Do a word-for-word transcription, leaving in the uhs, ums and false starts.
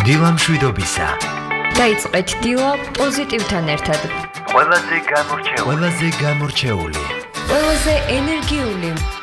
დილა მშვიდობისა. დაიწყეთ დილა პოზიტივთან ერთად. ყველაზე გამორჩეული. ყველაზე გამორჩეული. ყველაზე ენერგიული.